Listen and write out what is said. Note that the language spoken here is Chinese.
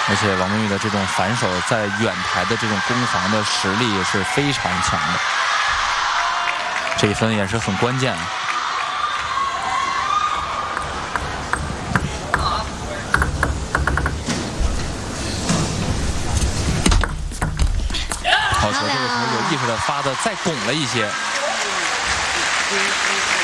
而且王梦玉的这种反手在远台的这种攻防的实力也是非常强的，这一分也是很关键。好球，这个球有意识的发的再拱了一些。